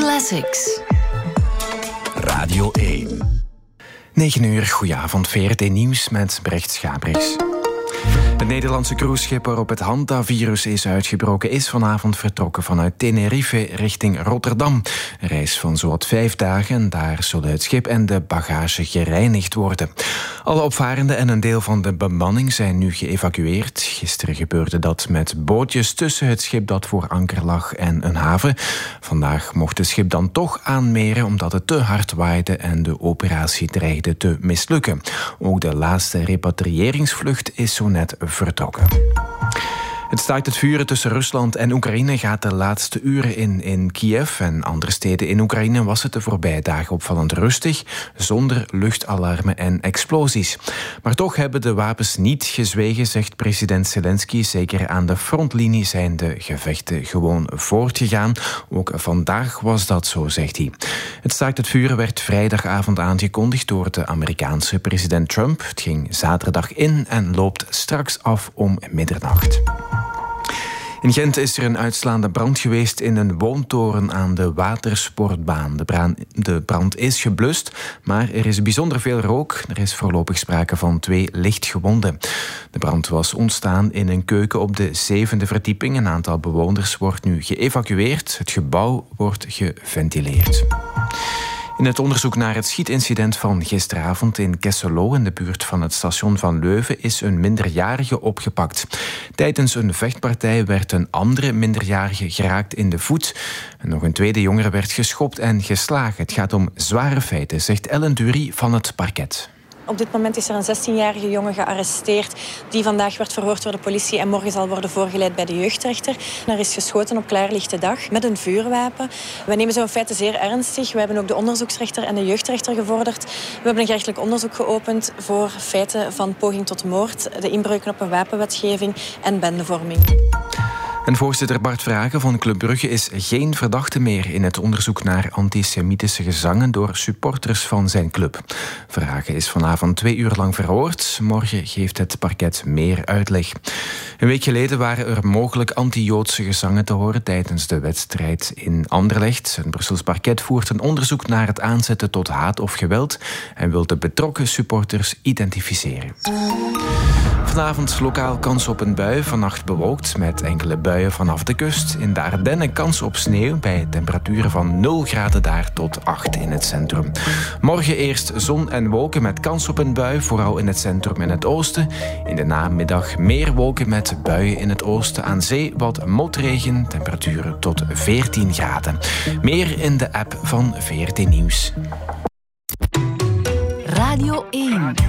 Classics. Radio 1. 9 uur, goedenavond, VRT Nieuws met Brecht Schabriks. Het Nederlandse cruiseschip waarop het hantavirus is uitgebroken is vanavond vertrokken vanuit Tenerife richting Rotterdam. Een reis van zowat 5 dagen en daar zullen het schip en de bagage gereinigd worden. Alle opvarenden en een deel van de bemanning zijn nu geëvacueerd. Gisteren gebeurde dat met bootjes tussen het schip dat voor anker lag en een haven. Vandaag mocht het schip dan toch aanmeren omdat het te hard waaide en de operatie dreigde te mislukken. Ook de laatste repatriëringsvlucht is zo net vertrokken. Het staakt het vuren tussen Rusland en Oekraïne gaat de laatste uren in Kiev en andere steden in Oekraïne was het de voorbije dagen opvallend rustig, zonder luchtalarmen en explosies. Maar toch hebben de wapens niet gezwegen, zegt president Zelensky. Zeker aan de frontlinie zijn de gevechten gewoon voortgegaan. Ook vandaag was dat zo, zegt hij. Het staakt het vuren werd vrijdagavond aangekondigd door de Amerikaanse president Trump. Het ging zaterdag in en loopt straks af om middernacht. In Gent is er een uitslaande brand geweest in een woontoren aan de watersportbaan. De brand is geblust, maar er is bijzonder veel rook. Er is voorlopig sprake van 2 lichtgewonden. De brand was ontstaan in een keuken op de 7e verdieping. Een aantal bewoners wordt nu geëvacueerd. Het gebouw wordt geventileerd. In het onderzoek naar het schietincident van gisteravond in Kesselo in de buurt van het station van Leuven is een minderjarige opgepakt. Tijdens een vechtpartij werd een andere minderjarige geraakt in de voet. En nog een tweede jongere werd geschopt en geslagen. Het gaat om zware feiten, zegt Ellen Dury van het parket. Op dit moment is er een 16-jarige jongen gearresteerd die vandaag werd verhoord door de politie en morgen zal worden voorgeleid bij de jeugdrechter. Er is geschoten op klaarlichte dag met een vuurwapen. We nemen zo'n feiten zeer ernstig. We hebben ook de onderzoeksrechter en de jeugdrechter gevorderd. We hebben een gerechtelijk onderzoek geopend voor feiten van poging tot moord, de inbreuken op een wapenwetgeving en bendevorming. En voorzitter Bart Vragen van Club Brugge is geen verdachte meer in het onderzoek naar antisemitische gezangen door supporters van zijn club. Vragen is vanavond 2 uur lang verhoord. Morgen geeft het parket meer uitleg. Een week geleden waren er mogelijk anti-Joodse gezangen te horen tijdens de wedstrijd in Anderlecht. Het Brussels parket voert een onderzoek naar het aanzetten tot haat of geweld en wil de betrokken supporters identificeren. Vanavond lokaal kans op een bui, vannacht bewolkt met enkele buien vanaf de kust. In de Ardennen kans op sneeuw bij temperaturen van 0 graden daar tot 8 in het centrum. Morgen eerst zon en wolken met kans op een bui, vooral in het centrum en het oosten. In de namiddag meer wolken met buien in het oosten. Aan zee wat motregen, temperaturen tot 14 graden. Meer in de app van VRT Nieuws. Radio 1.